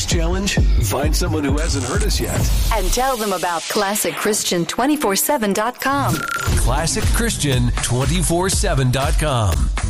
Grace Challenge? Find someone who hasn't heard us yet. And tell them about ClassicChristian247.com. ClassicChristian247.com.